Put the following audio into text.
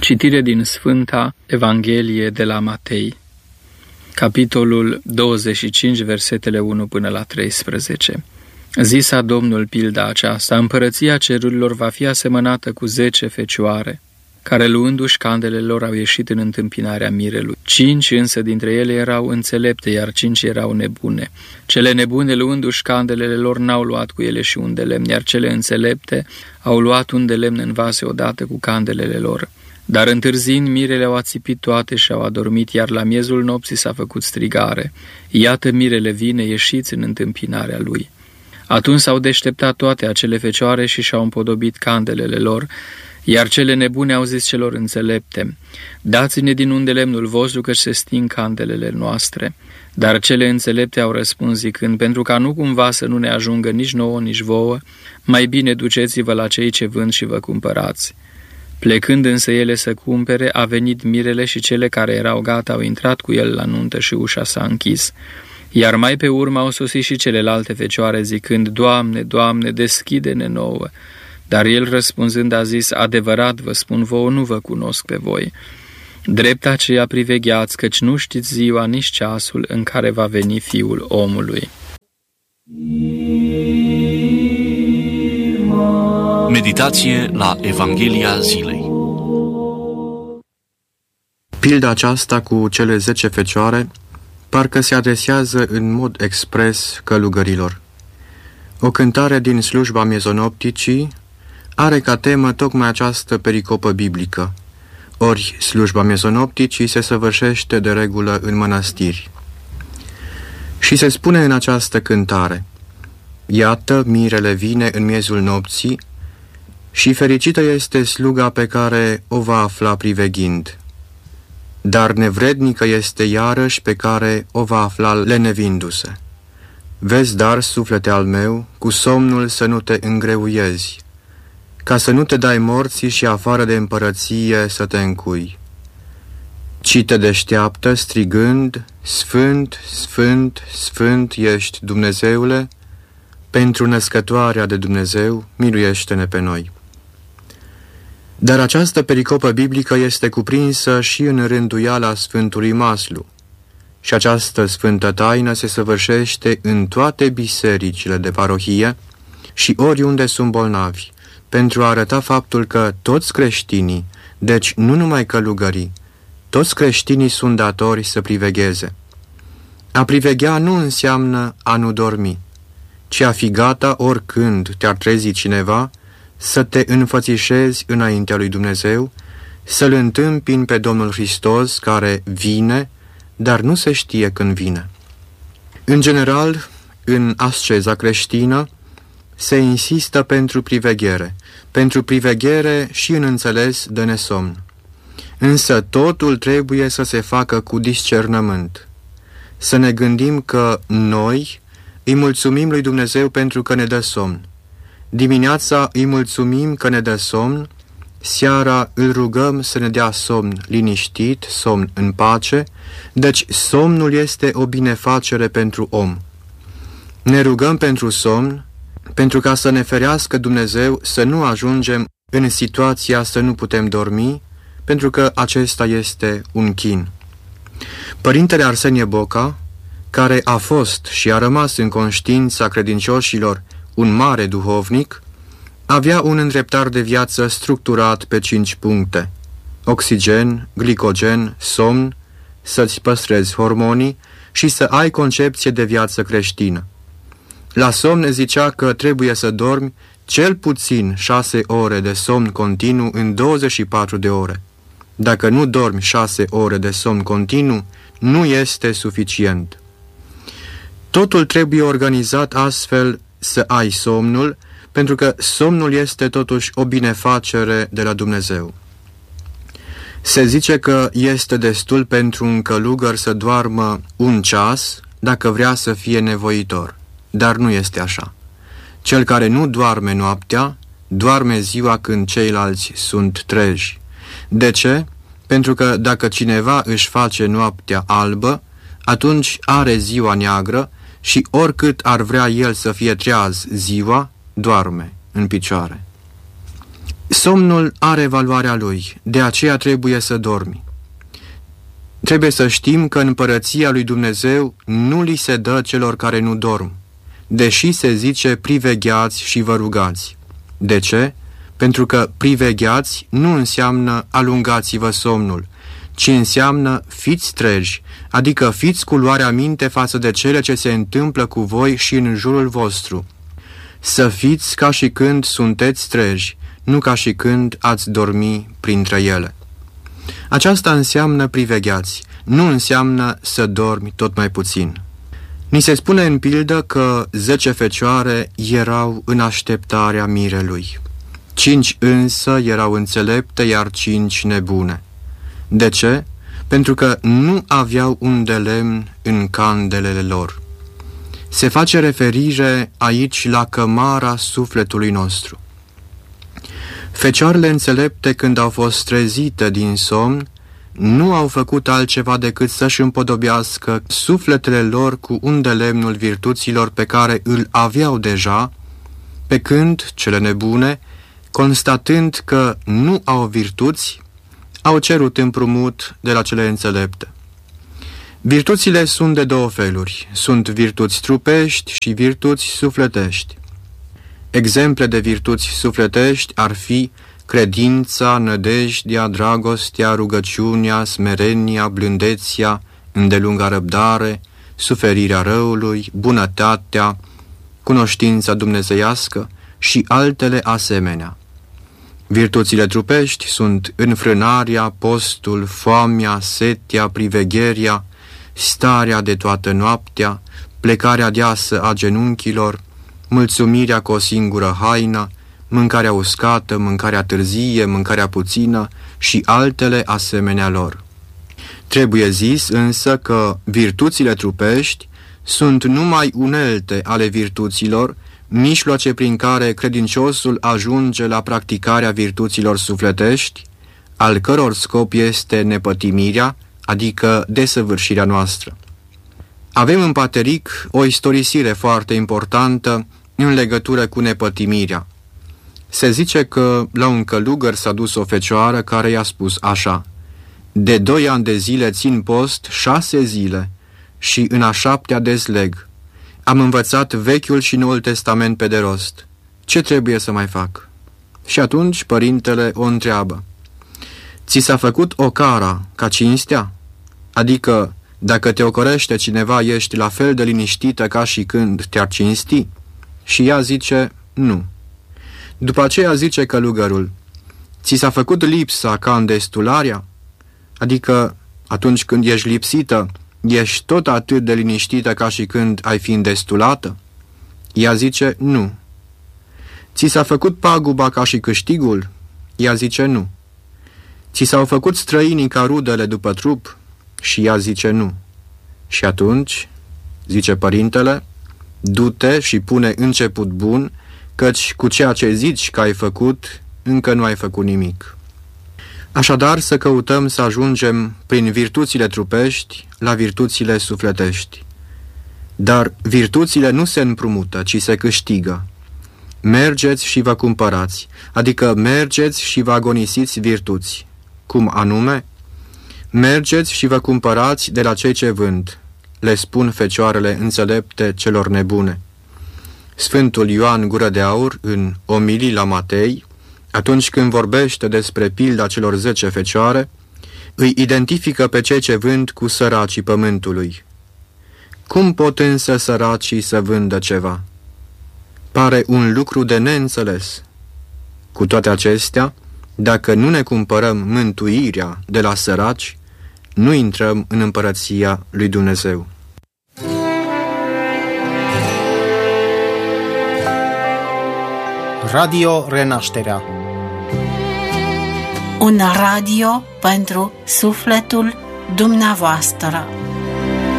Citire din Sfânta Evanghelie de la Matei, capitolul 25, versetele 1 până la 13. Zisa Domnul pilda aceasta: împărăția cerurilor va fi asemănată cu 10 fecioare, care luându-și candelele lor au ieșit în întâmpinarea mirelui. 5 însă dintre ele erau înțelepte, iar 5 erau nebune. Cele nebune, luându-și candelele lor, n-au luat cu ele și un de lemn, iar cele înțelepte au luat un de lemn în vase odată cu candelele lor. Dar întârziind, mirele au ațipit toate și au adormit, iar la miezul nopții s-a făcut strigare: iată, mirele vine, ieșiți în întâmpinarea lui. Atunci s-au deșteptat toate acele fecioare și și-au împodobit candelele lor, iar cele nebune au zis celor înțelepte: dați-ne din unde lemnul vostru, că se sting candelele noastre. Dar cele înțelepte au răspuns zicând: pentru ca nu cumva să nu ne ajungă nici nouă, nici vouă, mai bine duceți-vă la cei ce vând și vă cumpărați. Plecând însă ele să cumpere, a venit mirele și cele care erau gata au intrat cu el la nuntă și ușa s-a închis. Iar mai pe urmă au sosit și celelalte fecioare zicând: Doamne, Doamne, deschide-ne nouă. Dar el răspunzând a zis: adevărat vă spun vouă, nu vă cunosc pe voi. Drept aceea privegheați, căci nu știți ziua nici ceasul în care va veni Fiul omului. Meditație la Evanghelia zilei. Pilda aceasta cu cele 10 fecioare parcă se adresează în mod expres călugărilor. O cântare din slujba miezonopticii are ca temă tocmai această pericopă biblică, ori slujba miezonopticii se săvârșește de regulă în mănăstiri. Și se spune în această cântare: iată, mirele vine în miezul nopții și fericită este sluga pe care o va afla priveghind. Dar nevrednică este iarăși pe care o va afla lenevindu-se. Vezi, dar, suflete al meu, cu somnul să nu te îngreuiezi, ca să nu te dai morții și afară de împărăție să te încui. Ci te deșteaptă strigând: Sfânt, Sfânt, Sfânt ești, Dumnezeule, pentru născătoarea de Dumnezeu, miluiește-ne pe noi. Dar această pericopă biblică este cuprinsă și în rânduiala Sfântului Maslu, și această sfântă taină se săvârșește în toate bisericile de parohie și oriunde sunt bolnavi, pentru a arăta faptul că toți creștinii, deci nu numai călugării, toți creștinii sunt datori să privegheze. A priveghea nu înseamnă a nu dormi, ci a fi gata oricând te-ar trezi cineva să te înfățișezi înaintea lui Dumnezeu, să-L întâmpini pe Domnul Hristos care vine, dar nu se știe când vine. În general, în asceza creștină, se insistă pentru priveghere și în înțeles de nesomn. Însă totul trebuie să se facă cu discernământ. Să ne gândim că noi îi mulțumim lui Dumnezeu pentru că ne dă somn. Dimineața îi mulțumim că ne dă somn, seara îl rugăm să ne dea somn liniștit, somn în pace, deci somnul este o binefacere pentru om. Ne rugăm pentru somn, pentru ca să ne ferească Dumnezeu să nu ajungem în situația să nu putem dormi, pentru că acesta este un chin. Părintele Arsenie Boca, care a fost și a rămas în conștiința credincioșilor un mare duhovnic, avea un îndreptar de viață structurat pe 5 puncte: oxigen, glicogen, somn, să-ți păstrezi hormonii și să ai concepție de viață creștină. La somn zicea că trebuie să dormi cel puțin 6 ore de somn continuu în 24 de ore. Dacă nu dormi 6 ore de somn continuu, nu este suficient. Totul trebuie organizat astfel să ai somnul, pentru că somnul este totuși o binefacere de la Dumnezeu. Se zice că este destul pentru un călugăr să doarmă 1 ceas dacă vrea să fie nevoitor, dar nu este așa. Cel care nu doarme noaptea, doarme ziua când ceilalți sunt treji. De ce? Pentru că dacă cineva își face noaptea albă, atunci are ziua neagră și oricât ar vrea el să fie treaz ziua, doarme în picioare. Somnul are valoarea lui, de aceea trebuie să dormi. Trebuie să știm că împărăția lui Dumnezeu nu li se dă celor care nu dorm, deși se zice privegheați și vă rugați. De ce? Pentru că privegheați nu înseamnă alungați-vă somnul, ci înseamnă fiți treji, adică fiți cu luarea minte față de cele ce se întâmplă cu voi și în jurul vostru. Să fiți ca și când sunteți treji, nu ca și când ați dormi printre ele. Aceasta înseamnă privegheați, nu înseamnă să dormi tot mai puțin. Ni se spune în pildă că 10 fecioare erau în așteptarea mirelui. 5 însă erau înțelepte, iar 5 nebune. De ce? Pentru că nu aveau un de lemn în candelele lor. Se face referire aici la cămara sufletului nostru. Fecioarele înțelepte, când au fost trezite din somn, nu au făcut altceva decât să-și împodobească sufletele lor cu un de lemnul virtuților pe care îl aveau deja, pe când cele nebune, constatând că nu au virtuți, au cerut împrumut de la cele înțelepte. Virtuțile sunt de 2 feluri, sunt virtuți trupești și virtuți sufletești. Exemple de virtuți sufletești ar fi credința, nădejdea, dragostea, rugăciunea, smerenia, blândețea, îndelunga răbdare, suferirea răului, bunătatea, cunoștința dumnezeiască și altele asemenea. Virtuțile trupești sunt înfrânarea, postul, foamea, setea, privegheria, starea de toată noaptea, plecarea deasă a genunchilor, mulțumirea cu o singură haină, mâncarea uscată, mâncarea târzie, mâncarea puțină și altele asemenea lor. Trebuie zis însă că virtuțile trupești sunt numai unelte ale virtuților, mijloace prin care credinciosul ajunge la practicarea virtuților sufletești, al căror scop este nepătimirea, adică desăvârșirea noastră. Avem în Pateric o istorisire foarte importantă în legătură cu nepătimirea. Se zice că la un călugăr s-a dus o fecioară care i-a spus așa: de 2 ani de zile țin post 6 zile și în a 7-a dezleg. Am învățat Vechiul și Noul Testament pe de rost. Ce trebuie să mai fac? Și atunci părintele o întreabă: ți s-a făcut o cara ca cinstea? Adică, dacă te ocorește cineva, ești la fel de liniștită ca și când te-ar cinsti? Și ea zice: nu. După aceea zice călugărul: ți s-a făcut lipsa ca îndestularea? Adică, atunci când ești lipsită, ești tot atât de liniștită ca și când ai fi îndestulată? Ea zice: nu. Ți s-a făcut paguba ca și câștigul? Ea zice: nu. Ți s-au făcut străinii ca rudele după trup? Și ea zice: nu. Și atunci, zice părintele, du-te și pune început bun, căci cu ceea ce zici că ai făcut, încă nu ai făcut nimic. Așadar, să căutăm să ajungem prin virtuțile trupești la virtuțile sufletești. Dar virtuțile nu se împrumută, ci se câștigă. Mergeți și vă cumpărați, adică mergeți și vă agonisiți virtuți. Cum anume? Mergeți și vă cumpărați de la cei ce vând, le spun fecioarele înțelepte celor nebune. Sfântul Ioan Gură de Aur, în Omilii la Matei, atunci când vorbește despre pilda celor 10 fecioare, îi identifică pe cei ce vând cu săracii pământului. Cum pot însă săracii să vândă ceva? Pare un lucru de neînțeles. Cu toate acestea, dacă nu ne cumpărăm mântuirea de la săraci, nu intrăm în împărăția lui Dumnezeu. Radio Renașterea. Un radio pentru sufletul dumneavoastră.